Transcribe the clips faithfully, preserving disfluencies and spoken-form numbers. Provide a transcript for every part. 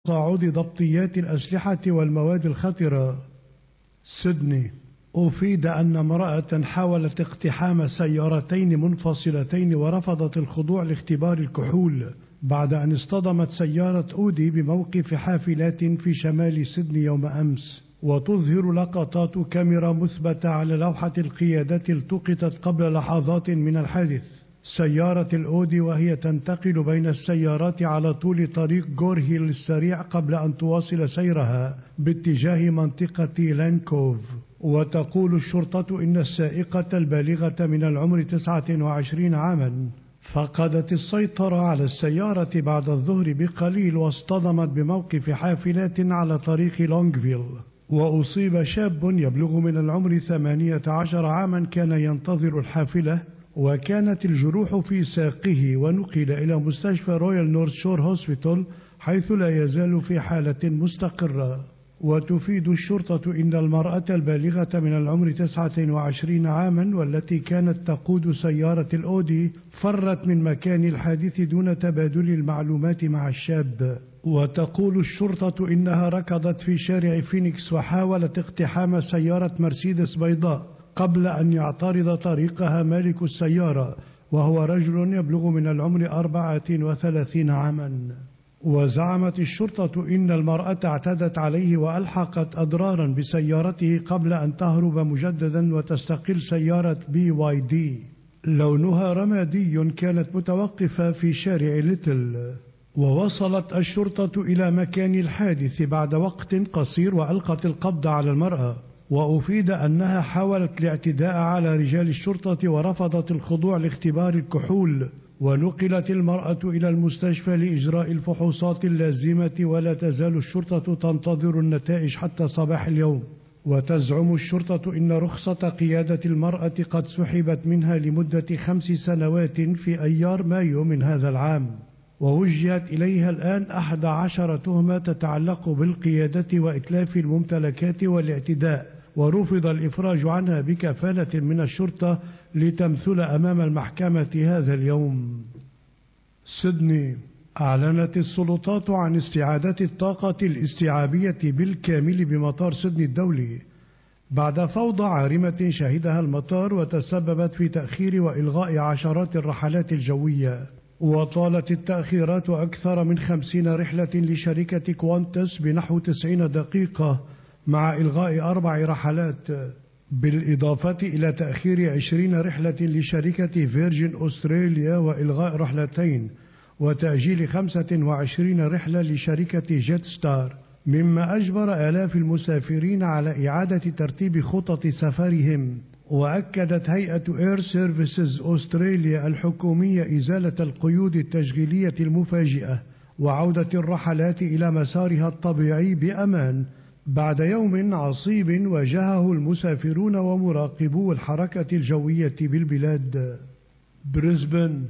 تصاعد ضبطيات الأسلحة والمواد الخطرة. سيدني. أفيد أن امرأة حاولت اقتحام سيارتين منفصلتين ورفضت الخضوع لاختبار الكحول بعد أن اصطدمت سيارة أودي بموقف حافلات في شمال سيدني يوم أمس. وتظهر لقطات كاميرا مثبتة على لوحة القيادة التقطت قبل لحظات من الحادث سيارة الأودي وهي تنتقل بين السيارات على طول طريق غورهيل السريع قبل أن تواصل سيرها باتجاه منطقة لانكوف. وتقول الشرطة إن السائقة البالغة من العمر تسعة وعشرين عاما فقدت السيطرة على السيارة بعد الظهر بقليل واصطدمت بموقف حافلات على طريق لونغفيل. وأصيب شاب يبلغ من العمر ثمانية عشر عاما كان ينتظر الحافلة وكانت الجروح في ساقه ونقل إلى مستشفى رويال نورث شور هوسبيتال حيث لا يزال في حالة مستقرة. وتفيد الشرطة إن المرأة البالغة من العمر تسعة وعشرين عاما والتي كانت تقود سيارة الأودي فرت من مكان الحادث دون تبادل المعلومات مع الشاب. وتقول الشرطة إنها ركضت في شارع فينيكس وحاولت اقتحام سيارة مرسيدس بيضاء قبل أن يعترض طريقها مالك السيارة وهو رجل يبلغ من العمر أربعة وثلاثين عاما. وزعمت الشرطة إن المرأة اعتدت عليه وألحقت أضرارا بسيارته قبل أن تهرب مجددا وتستقل سيارة بي واي دي لونها رمادي كانت متوقفة في شارع ليتل. ووصلت الشرطة إلى مكان الحادث بعد وقت قصير وألقت القبض على المرأة. وأفيد أنها حاولت الاعتداء على رجال الشرطة ورفضت الخضوع لاختبار الكحول. ونقلت المرأة إلى المستشفى لإجراء الفحوصات اللازمة ولا تزال الشرطة تنتظر النتائج حتى صباح اليوم. وتزعم الشرطة إن رخصة قيادة المرأة قد سحبت منها لمدة خمس سنوات في أيار مايو من هذا العام. ووجهت إليها الآن أحد عشر تهمة تتعلق بالقيادة وإتلاف الممتلكات والاعتداء ورفض الإفراج عنها بكفالة من الشرطة لتمثل أمام المحكمة هذا اليوم. سيدني. أعلنت السلطات عن استعادة الطاقة الاستيعابية بالكامل بمطار سيدني الدولي بعد فوضى عارمة شهدها المطار وتسببت في تأخير وإلغاء عشرات الرحلات الجوية. وطالت التأخيرات أكثر من خمسين رحلة لشركة كوانتس بنحو تسعين دقيقة مع إلغاء أربع رحلات بالإضافة إلى تأخير عشرين رحلة لشركة فيرجن أستراليا وإلغاء رحلتين وتأجيل خمسة وعشرين رحلة لشركة جيت ستار مما أجبر آلاف المسافرين على إعادة ترتيب خطط سفرهم. وأكدت هيئة إير سيرفيسز أستراليا الحكومية إزالة القيود التشغيلية المفاجئة وعودة الرحلات إلى مسارها الطبيعي بأمان بعد يوم عصيب واجهه المسافرون ومراقبو الحركة الجوية بالبلاد. بريسبن.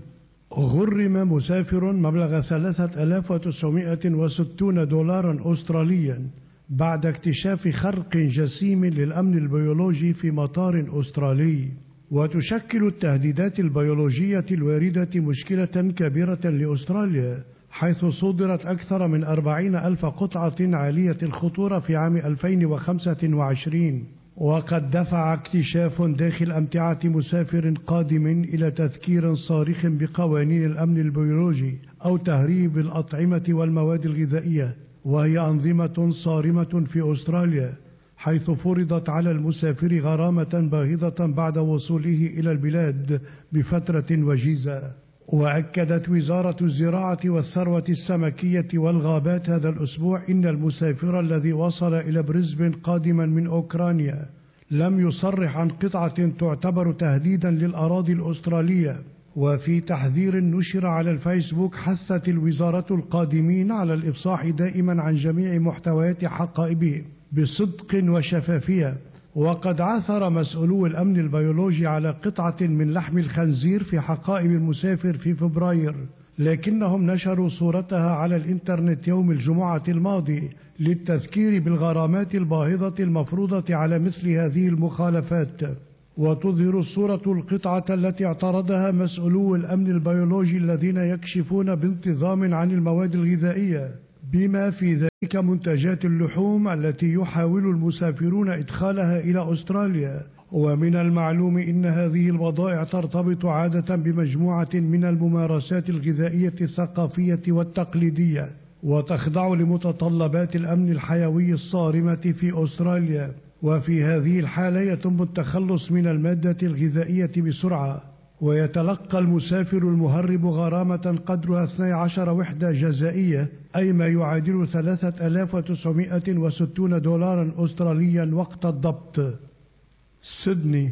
غرم مسافر مبلغ ثلاثة آلاف وتسعمائة وستين دولارا أستراليا بعد اكتشاف خرق جسيم للأمن البيولوجي في مطار أسترالي. وتشكل التهديدات البيولوجية الواردة مشكلة كبيرة لأستراليا حيث صدرت أكثر من أربعين ألف قطعة عالية الخطورة في عام ألفين وخمسة وعشرين. وقد دفع اكتشاف داخل أمتعة مسافر قادم إلى تذكير صارخ بقوانين الأمن البيولوجي أو تهريب الأطعمة والمواد الغذائية وهي أنظمة صارمة في أستراليا حيث فرضت على المسافر غرامة باهظة بعد وصوله إلى البلاد بفترة وجيزة. وأكدت وزارة الزراعة والثروة السمكية والغابات هذا الأسبوع إن المسافر الذي وصل إلى بريسبن قادما من أوكرانيا لم يصرح عن قطعة تعتبر تهديدا للأراضي الأسترالية. وفي تحذير نشر على الفيسبوك حثت الوزارة القادمين على الإفصاح دائما عن جميع محتويات حقائبهم بصدق وشفافية. وقد عثر مسؤولو الأمن البيولوجي على قطعة من لحم الخنزير في حقائب المسافر في فبراير لكنهم نشروا صورتها على الإنترنت يوم الجمعة الماضي للتذكير بالغرامات الباهظة المفروضة على مثل هذه المخالفات. وتظهر الصورة القطعة التي اعترضها مسؤولو الأمن البيولوجي الذين يكشفون بانتظام عن المواد الغذائية بما في ذلك منتجات اللحوم التي يحاول المسافرون إدخالها إلى أستراليا. ومن المعلوم أن هذه البضائع ترتبط عادة بمجموعة من الممارسات الغذائية الثقافية والتقليدية، وتخضع لمتطلبات الأمن الحيوي الصارمة في أستراليا. وفي هذه الحالة يتم التخلص من المادة الغذائية بسرعة، ويتلقى المسافر المهرب غرامة قدرها اثنتي عشرة وحدة جزائية، أي ما يعادل ثلاثة آلاف وتسعمائة وستين دولارا أستراليا وقت الضبط. سيدني.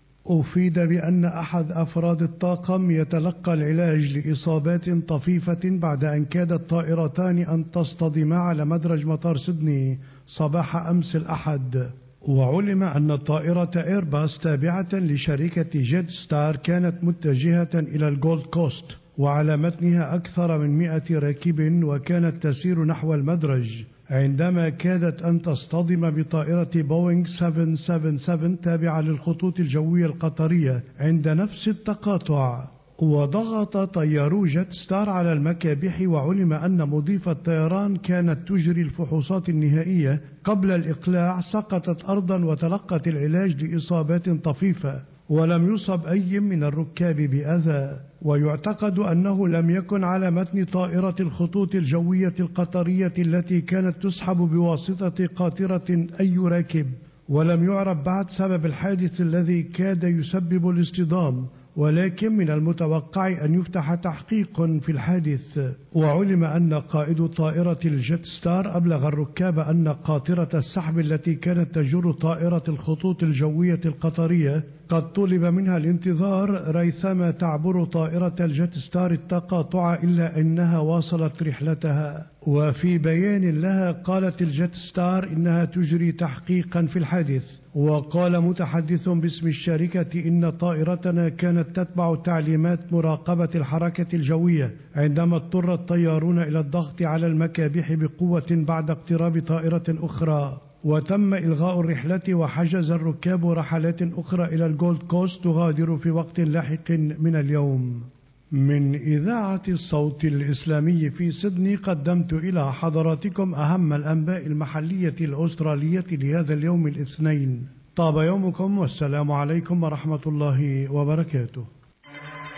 أفيد بأن أحد أفراد الطاقم يتلقى العلاج لإصابات طفيفة بعد أن كادت طائرتان أن تصطدما على مدرج مطار سيدني صباح أمس الأحد. وعلم أن طائرة إيرباص تابعة لشركة جيت ستار كانت متجهة إلى الجولد كوست، وعلى متنها أكثر من مئة راكب، وكانت تسير نحو المدرج عندما كادت أن تصطدم بطائرة بوينغ سبعمائة وسبعة وسبعين تابعة للخطوط الجوية القطرية عند نفس التقاطع. وضغط طيارو جيت ستار على المكابح، وعلم أن مضيف الطيران كانت تجري الفحوصات النهائية قبل الإقلاع، سقطت أرضا وتلقت العلاج لإصابات طفيفة، ولم يصب أي من الركاب بأذى. ويعتقد أنه لم يكن على متن طائرة الخطوط الجوية القطرية التي كانت تسحب بواسطة قاطرة أي راكب، ولم يعرف بعد سبب الحادث الذي كاد يسبب الاصطدام، ولكن من المتوقع أن يفتح تحقيق في الحادث. وعلم أن قائد طائرة الجيت ستار أبلغ الركاب أن قاطرة السحب التي كانت تجر طائرة الخطوط الجوية القطرية قد طلب منها الانتظار ريثما تعبر طائرة الجيت ستار التقاطع، إلا أنها واصلت رحلتها. وفي بيان لها قالت الجيت ستار إنها تجري تحقيقا في الحادث. وقال متحدث باسم الشركة إن طائرتنا كانت تتبع تعليمات مراقبة الحركة الجوية عندما اضطر الطيارون إلى الضغط على المكابح بقوة بعد اقتراب طائرة أخرى، وتم إلغاء الرحلة، وحجز الركاب رحلات أخرى إلى الجولد كوست تغادر في وقت لاحق من اليوم. من إذاعة الصوت الإسلامي في سيدني قدمت إلى حضراتكم أهم الأنباء المحلية الأسترالية لهذا اليوم الاثنين. طاب يومكم، والسلام عليكم ورحمة الله وبركاته.